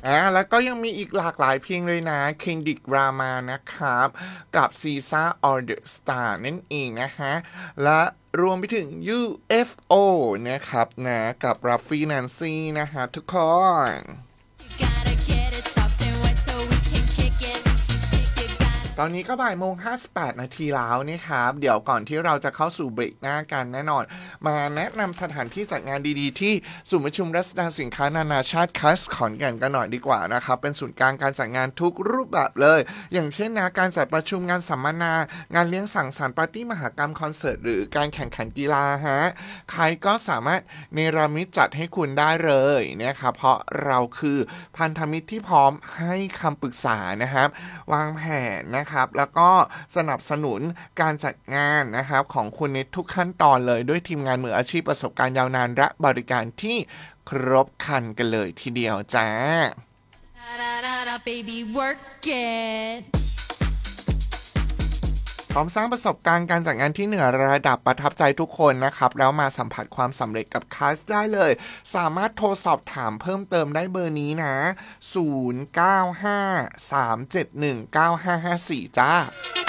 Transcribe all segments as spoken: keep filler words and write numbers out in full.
อ่าแล้วก็ยังมีอีกหลากหลายเพลงเลยนะ Kendrick Lamar นะครับกับ SZA All The Star นั่นเองนะฮะและรวมไปถึง ยู เอฟ โอ นะครับนะกับ Raffy Nancy นะฮะทุกคนตอนนี้ก็บ่ายโมงห้าสิบแปดนาทีแล้วนะครับเดี๋ยวก่อนที่เราจะเข้าสู่เบรกหน้ากันแน่นอนมาแนะนำสถานที่จัดงานดีๆที่ศูนย์ประชุมรัศดาสินค้านานาชาติคัสขอนแก่นกันหน่อยดีกว่านะครับเป็นศูนย์กลางการจัดงานทุกรูปแบบเลยอย่างเช่นนะการจัดประชุมงานสัมมนางานเลี้ยงสังสรรค์ปาร์ตี้มหกรรมคอนเสิร์ตหรือการแข่งขันกีฬาฮะใครก็สามารถเนรมิตจัดให้คุณได้เลยนะครับเพราะเราคือพันธมิตรที่พร้อมให้คำปรึกษานะครับวางแผนนะครับแล้วก็สนับสนุนการจัดงานนะครับของคุณในทุกขั้นตอนเลยด้วยทีมงานมืออาชีพประสบการณ์ยาวนานและบริการที่ครบครันกันเลยทีเดียวจ้าพร้อมสร้างประสบการณ์การจัดงานที่เหนือระดับประทับใจทุกคนนะครับแล้วมาสัมผัสความสำเร็จกับคัสได้เลยสามารถโทรสอบถามเพิ่มเติมได้เบอร์นี้นะศูนย์ เก้า ห้า สาม เจ็ด หนึ่ง เก้า ห้า ห้า สี่จ้า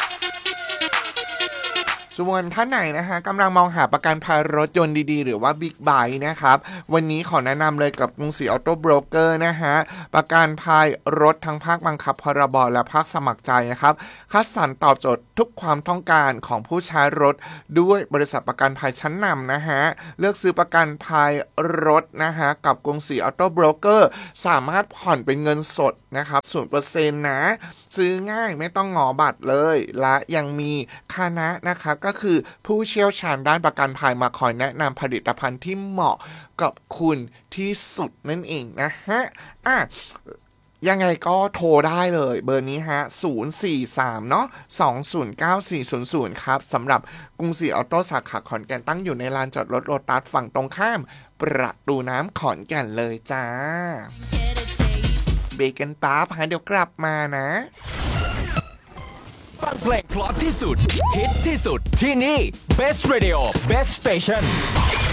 ส่วนท่านไหนนะฮะกำลังมองหาประกันภัยรถยนต์ดีๆหรือว่าบิ๊กไบค์นะครับวันนี้ขอแนะนำเลยกับกรุงศรีออโต้โบรกเกอร์นะฮะประกันภัยรถทั้งภาคบังคับพรบและภาคสมัครใจนะครับคัดสรรตอบโจทย์ทุกความต้องการของผู้ใช้รถด้วยบริษัทประกันภัยชั้นนำนะฮะเลือกซื้อประกันภัยรถนะฮะกับกรุงศรีออโต้โบรกเกอร์สามารถผ่อนเป็นเงินสดนะครับ ศูนย์เปอร์เซ็นต์ นะซื้อง่ายไม่ต้องงอบัตรเลยและยังมีคณะนะครับก็คือผู้เชี่ยวชาญด้านประกันภัยมาคอยแนะนำผลิตภัณฑ์ที่เหมาะกับคุณที่สุดนั่นเองนะฮะอ่ะยังไงก็โทรได้เลยเบอร์นี้ฮะศูนย์ สี่ สาม เนาะ สอง ศูนย์ เก้า สี่ ศูนย์ ศูนย์ครับสำหรับกรุงศรีออโต้สาขาขอนแก่นตั้งอยู่ในลานจอดรถโลตัสฝั่งตรงข้ามประตูน้ำขอนแก่นเลยจ้าเบรกกันป๊าบฮะเดี๋ยวกลับมานะฟังเพลงเพราะที่สุดฮิตที่สุดที่นี่ Best Radio Best Station